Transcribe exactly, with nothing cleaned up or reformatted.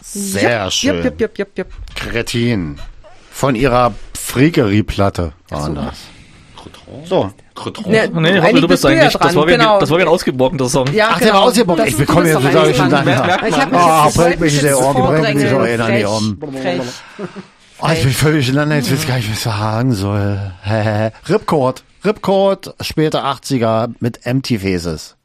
Sehr Jupp, schön. Jupp, jupp, jupp, jupp. Kretin. Von ihrer Freakery-Platte war So. das. So. Ne, Nee, Hoppel, eigentlich du bist ja eigentlich, dran, das war wie, genau. das war wie ein ausgebrochener Song. Ja, Ach, der genau. war ausgebrochen. Das- Ich du bekomme bist jetzt doch so ich eigentlich schon dran. sagen. Merkt man. Ich hab mich Ah, jetzt bringt mich der um, bringt mich doch einer nicht um. Frech. Oh, ich bin völlig durcheinander, jetzt weiß ich gar nicht, was ich sagen soll. Ripcord. Ripcord, später achtziger mit Empty Faces.